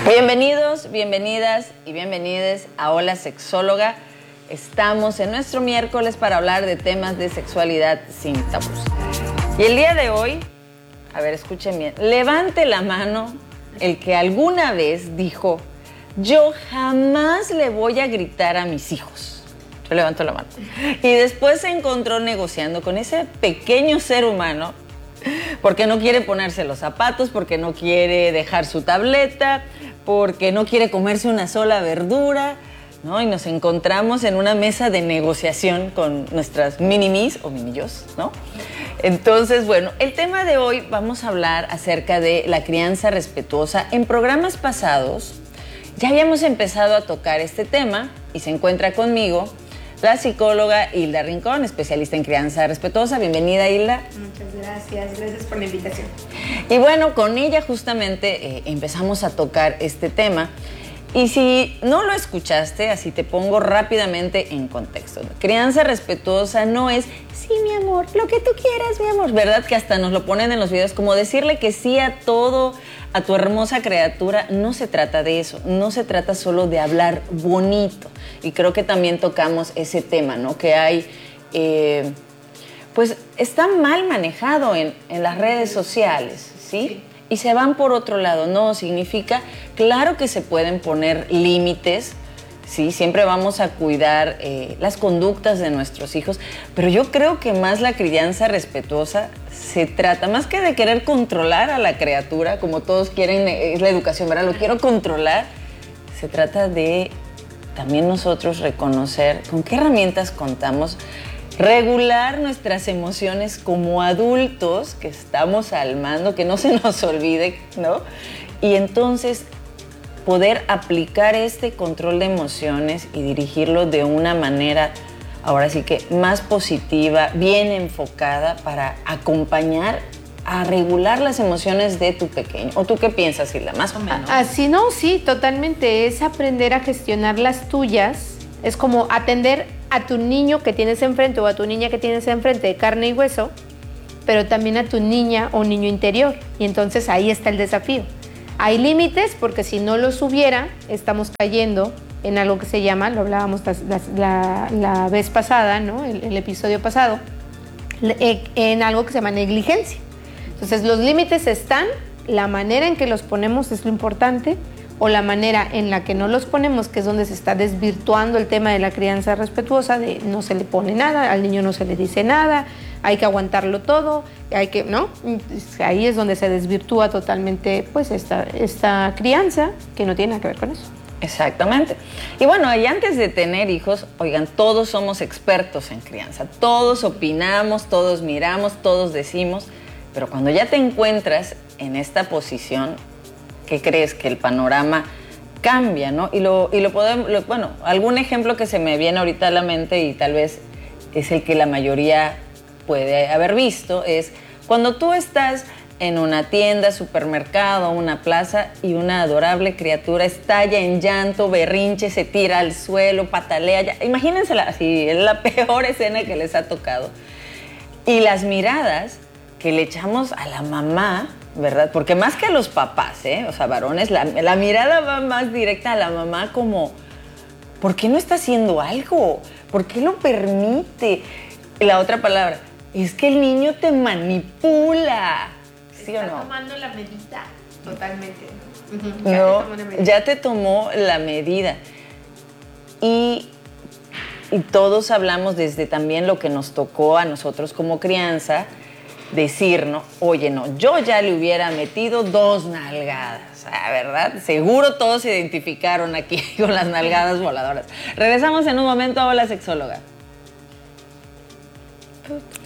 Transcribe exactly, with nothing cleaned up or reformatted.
Bienvenidos, bienvenidas y bienvenides a Hola Sexóloga. Estamos en nuestro miércoles para hablar de temas de sexualidad sin tabús. Y el día de hoy, a ver, escuchen bien, levante la mano el que alguna vez dijo: yo jamás le voy a gritar a mis hijos. Yo levanto la mano. Y después se encontró negociando con ese pequeño ser humano porque no quiere ponerse los zapatos, porque no quiere dejar su tableta, porque no quiere comerse una sola verdura, ¿no? Y nos encontramos en una mesa de negociación con nuestras mini-mis o mini-yos, ¿no? Entonces, bueno, el tema de hoy vamos a hablar acerca de la crianza respetuosa. En programas pasados ya habíamos empezado a tocar este tema y se encuentra conmigo la psicóloga Hilda Rincón, especialista en crianza respetuosa. Bienvenida, Hilda. Muchas gracias, gracias por la invitación. Y bueno, con ella justamente eh, empezamos a tocar este tema. Y si no lo escuchaste, así te pongo rápidamente en contexto. Crianza respetuosa no es, sí, mi amor, lo que tú quieras, mi amor. ¿Verdad? Que hasta nos lo ponen en los videos, como decirle que sí a todo, a tu hermosa criatura. No se trata de eso, no se trata solo de hablar bonito. Y creo que también tocamos ese tema, ¿no? Que hay, eh, pues está mal manejado en, en las redes sociales, ¿sí? Sí. Y se van por otro lado. No, significa, claro que se pueden poner límites, ¿sí? Siempre vamos a cuidar eh, las conductas de nuestros hijos, pero yo creo que más la crianza respetuosa se trata, más que de querer controlar a la criatura, como todos quieren, es la educación, ¿verdad? Lo quiero controlar. Se trata de también nosotros reconocer con qué herramientas contamos, regular nuestras emociones como adultos que estamos al mando, que no se nos olvide, ¿no? Y entonces poder aplicar este control de emociones y dirigirlo de una manera, ahora sí que más positiva, bien enfocada, para acompañar a regular las emociones de tu pequeño. ¿O tú qué piensas, Hilda? Más o menos. Así no, sí, totalmente. Es aprender a gestionar las tuyas. Es como atender a tu niño que tienes enfrente o a tu niña que tienes enfrente de carne y hueso, pero también a tu niña o niño interior. Y entonces ahí está el desafío. Hay límites porque si no los hubiera, estamos cayendo en algo que se llama, lo hablábamos la, la, la vez pasada, ¿no? el, el episodio pasado, en algo que se llama negligencia. Entonces los límites están, la manera en que los ponemos es lo importante, o la manera en la que no los ponemos, que es donde se está desvirtuando el tema de la crianza respetuosa, de no se le pone nada, al niño no se le dice nada, hay que aguantarlo todo, hay que, ¿no? Ahí es donde se desvirtúa totalmente pues esta, esta crianza, que no tiene nada que ver con eso. Exactamente. Y bueno, y antes de tener hijos, oigan, todos somos expertos en crianza, todos opinamos, todos miramos, todos decimos, pero cuando ya te encuentras en esta posición, ¿qué crees? Que el panorama cambia, ¿no? Y lo, y lo podemos, lo, bueno, algún ejemplo que se me viene ahorita a la mente y tal vez es el que la mayoría puede haber visto, es cuando tú estás en una tienda, supermercado, una plaza y una adorable criatura estalla en llanto, berrinche, se tira al suelo, patalea. Ya, imagínensela así, es la peor escena que les ha tocado. Y las miradas que le echamos a la mamá, ¿verdad? Porque más que a los papás, ¿eh? O sea, varones, la, la mirada va más directa a la mamá como, ¿por qué no está haciendo algo? ¿Por qué lo permite? Y la otra palabra, es que el niño te manipula, ¿sí o no? Está tomando la medida, totalmente. Uh-huh. Ya no, te medida. Ya te tomó la medida. Y, y todos hablamos desde también lo que nos tocó a nosotros como crianza, decir, ¿no? Oye, no, yo ya le hubiera metido dos nalgadas, ¿verdad? Seguro todos se identificaron aquí con las nalgadas voladoras. Regresamos en un momento a Hola Sexóloga.